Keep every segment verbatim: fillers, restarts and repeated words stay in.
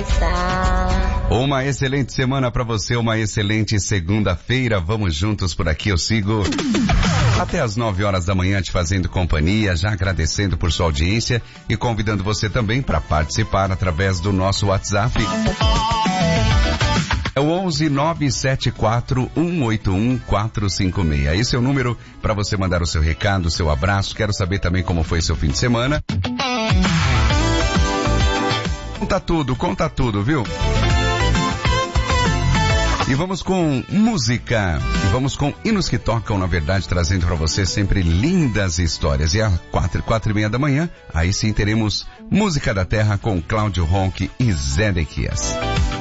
estar. Uma excelente semana pra você, uma excelente segunda-feira. Vamos juntos por aqui, eu sigo até as nove horas da manhã te fazendo companhia, já agradecendo por sua audiência e convidando você também para participar através do nosso WhatsApp. É o onze nove sete quatro um oito um quatro cinco seis. Esse é o número para você mandar o seu recado, o seu abraço. Quero saber também como foi seu fim de semana. Conta tudo, conta tudo, viu? E vamos com música. E vamos com hinos que tocam, na verdade, trazendo para você sempre lindas histórias. E às quatro, quatro e meia da manhã, aí sim teremos Música da Terra com Cláudio Ronck e Zedequias.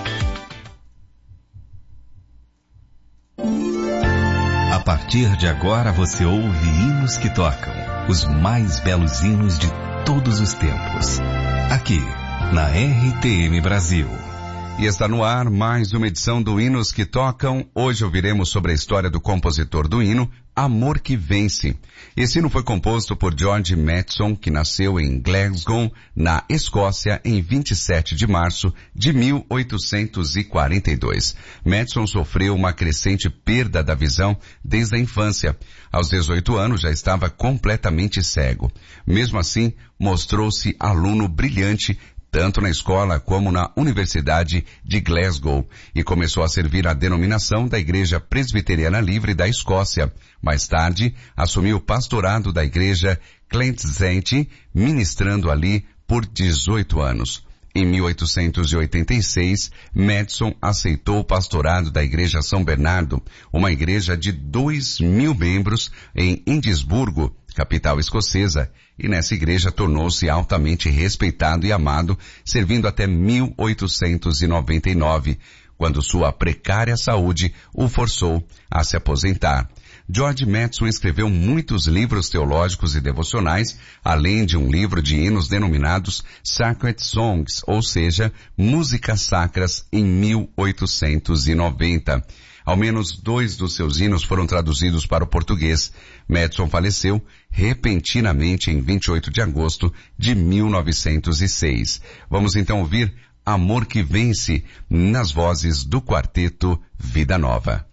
A partir de agora você ouve hinos que tocam, os mais belos hinos de todos os tempos. Aqui, na R T M Brasil. E está no ar mais uma edição do Hinos que Tocam. Hoje ouviremos sobre a história do compositor do hino, Amor que Vence. Esse hino foi composto por George Matheson, que nasceu em Glasgow, na Escócia, em vinte e sete de março de mil oitocentos e quarenta e dois. Matheson sofreu uma crescente perda da visão desde a infância. Aos dezoito anos já estava completamente cego. Mesmo assim, mostrou-se aluno brilhante tanto na escola como na Universidade de Glasgow, e começou a servir a denominação da Igreja Presbiteriana Livre da Escócia. Mais tarde, assumiu o pastorado da Igreja Clentzente, ministrando ali por dezoito anos. Em mil oitocentos e oitenta e seis, Matheson aceitou o pastorado da Igreja São Bernardo, uma igreja de dois mil membros em Edimburgo, capital escocesa, e nessa igreja tornou-se altamente respeitado e amado, servindo até mil oitocentos e noventa e nove, quando sua precária saúde o forçou a se aposentar. George Matheson escreveu muitos livros teológicos e devocionais, além de um livro de hinos denominados Sacred Songs, ou seja, músicas sacras, em mil oitocentos e noventa. Ao menos dois dos seus hinos foram traduzidos para o português. Matheson faleceu repentinamente em vinte e oito de agosto de mil novecentos e seis. Vamos então ouvir Amor que Vence, nas vozes do quarteto Vida Nova.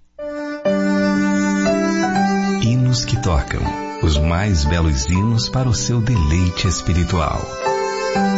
Hinos que tocam, os mais belos hinos para o seu deleite espiritual.